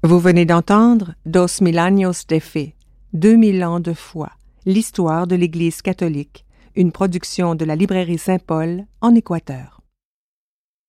Vous venez d'entendre Dos Mil Años de Fe, 2000 ans de foi, l'histoire de l'Église catholique, une production de la librairie Saint-Paul en Équateur.